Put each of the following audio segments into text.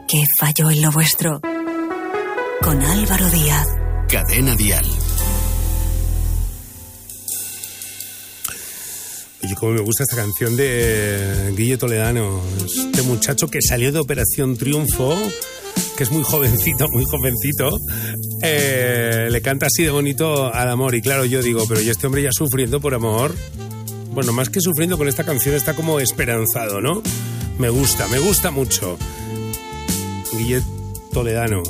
¿Qué falló en lo vuestro? Con Álvaro Díaz. Cadena Dial. Oye, cómo me gusta esta canción de Guille Toledano. Este muchacho que salió de Operación Triunfo, que es muy jovencito, le canta así de bonito al amor. Y claro, yo digo, pero ¿y este hombre ya sufriendo por amor? Bueno, más que sufriendo, con esta canción está como esperanzado, ¿no? Me gusta mucho. Guille Toledano.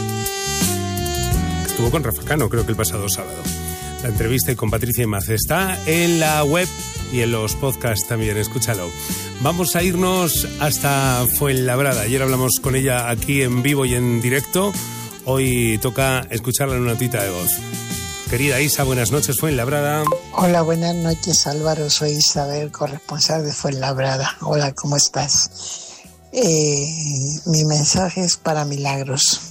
Estuvo con Rafa Cano, creo que el pasado sábado. La entrevista y con Patricia Imaz está en la web y en los podcasts también, escúchalo. Vamos a irnos hasta Fuenlabrada. Ayer hablamos con ella aquí en vivo y en directo. Hoy toca escucharla en una notita de voz. Querida Isa, buenas noches, Fuenlabrada. Hola, buenas noches, Álvaro. Soy Isabel, corresponsal de Fuenlabrada. Hola, ¿cómo estás? Mi mensaje es para Milagros.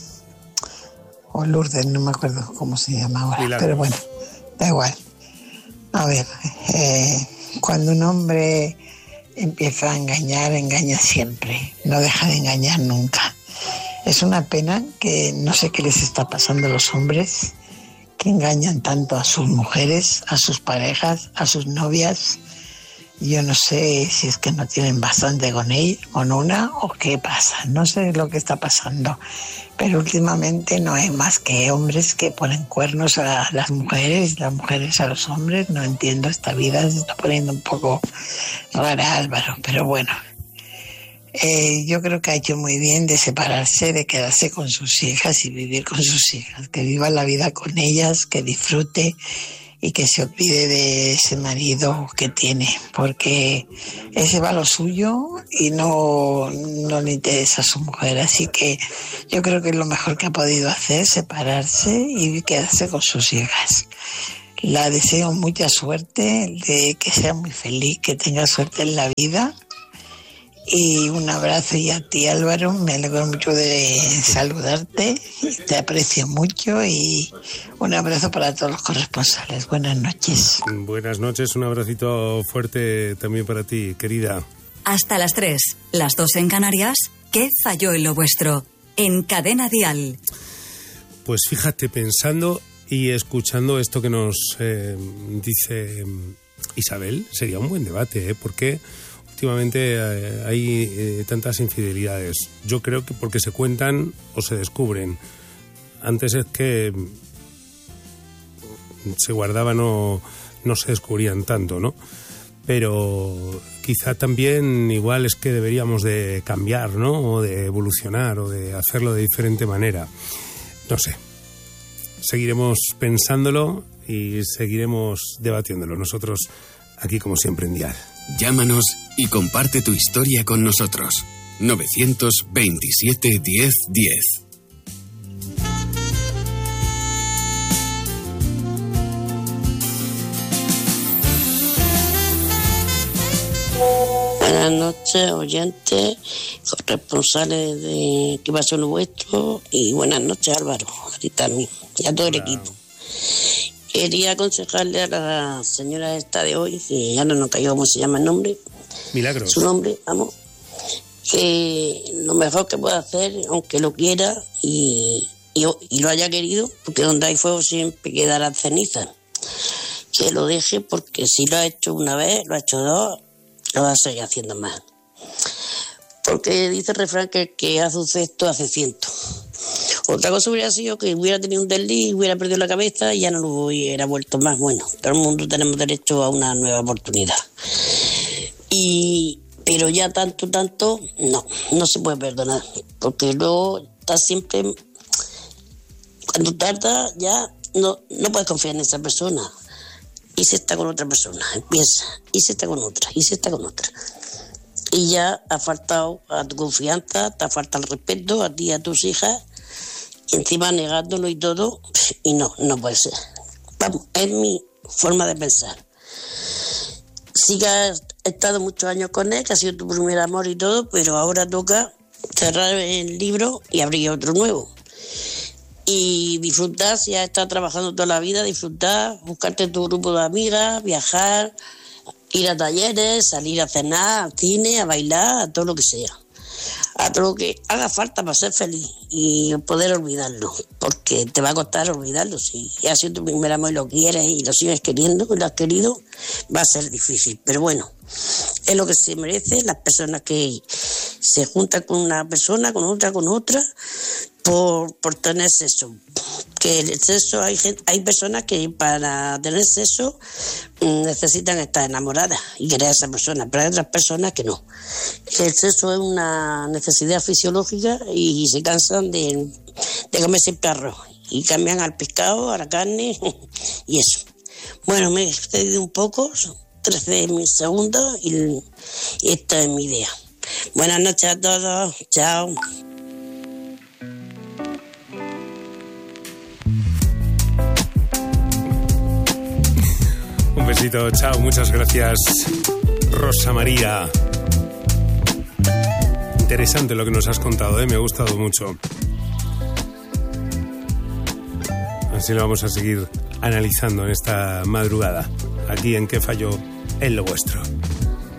O Lourdes, no me acuerdo cómo se llama ahora. Milagros. Pero bueno, da igual. A ver, cuando un hombre empieza a engañar, engaña siempre. No deja de engañar nunca. Es una pena que no sé qué les está pasando a los hombres que engañan tanto a sus mujeres, a sus parejas, a sus novias. Yo no sé si es que no tienen bastante con ella, con una, o qué pasa. No sé lo que está pasando. Pero últimamente no hay más que hombres que ponen cuernos a las mujeres a los hombres. No entiendo, esta vida se está poniendo un poco rara, Álvaro. Pero bueno, yo creo que ha hecho muy bien de separarse, de quedarse con sus hijas y vivir con sus hijas. Que viva la vida con ellas, que disfrute y que se olvide de ese marido que tiene, porque ese va a lo suyo y no le interesa a su mujer. Así que yo creo que es lo mejor que ha podido hacer, separarse y quedarse con sus hijas. La deseo mucha suerte, de que sea muy feliz, que tenga suerte en la vida. Y un abrazo, y a ti, Álvaro, me alegro mucho de saludarte, te aprecio mucho, y un abrazo para todos los corresponsales. Buenas noches. Buenas noches, un abracito fuerte también para ti, querida. Hasta las 3, las 2 en Canarias. ¿Qué falló en lo vuestro? En Cadena Dial. Pues fíjate, pensando y escuchando esto que nos dice Isabel, sería un buen debate, porque últimamente hay tantas infidelidades. Yo creo que porque se cuentan o se descubren. Antes es que se guardaban o no se descubrían tanto, ¿no? Pero quizá también igual es que deberíamos de cambiar, ¿no? O de evolucionar o de hacerlo de diferente manera. No sé. Seguiremos pensándolo y seguiremos debatiéndolo. Nosotros aquí, como siempre, en Dial. Llámanos y comparte tu historia con nosotros. 927 10 10. Buenas noches, oyentes, corresponsales de ¿Qué pasó en lo vuestro? Y buenas noches, Álvaro, a ti también, y a todo el equipo. Quería aconsejarle a la señora esta de hoy, que ya no nos cayó cómo se llama el nombre. Milagros. Su nombre, vamos. Que lo mejor que puede hacer, aunque lo quiera y lo haya querido, porque donde hay fuego siempre quedarán cenizas. Que lo deje, porque si lo ha hecho una vez, lo ha hecho dos, lo va a seguir haciendo más. Porque dice el refrán que el que hace un cesto hace ciento. Otra cosa hubiera sido que hubiera tenido un desliz, hubiera perdido la cabeza y ya no lo hubiera vuelto más. Bueno, todo el mundo tenemos derecho a una nueva oportunidad. Pero ya tanto, no se puede perdonar. Porque luego está siempre, cuando tarda ya no puedes confiar en esa persona. Y se está con otra persona, empieza, y se está con otra, y se está con otra. Y ya ha faltado a tu confianza, te ha faltado el respeto a ti y a tus hijas, y encima negándolo y todo, y no puede ser. Vamos, es mi forma de pensar. Sí que has estado muchos años con él, que ha sido tu primer amor y todo, pero ahora toca cerrar el libro y abrir otro nuevo. Y disfrutar, si has estado trabajando toda la vida, disfrutar, buscarte tu grupo de amigas, viajar, ir a talleres, salir a cenar, al cine, a bailar, a todo lo que sea. a todo lo que haga falta para ser feliz y poder olvidarlo, porque te va a costar olvidarlo. Si ha sido tu primer amor y lo quieres y lo sigues queriendo y lo has querido, va a ser difícil, pero bueno, es lo que se merecen las personas que se juntan con una persona, con otra, por tener sexo. Que el sexo, hay personas que para tener sexo necesitan estar enamoradas y querer a esa persona, pero hay otras personas que no. El sexo es una necesidad fisiológica y se cansan de comer siempre arroz y cambian al pescado, a la carne y eso. Bueno, me he excedido un poco, 13 segundos y esta es mi idea. Buenas noches a todos, chao. Un besito, chao, muchas gracias, Rosa María. Interesante lo que nos has contado, me ha gustado mucho. Así lo vamos a seguir analizando en esta madrugada, aquí en ¿Qué falló en lo vuestro?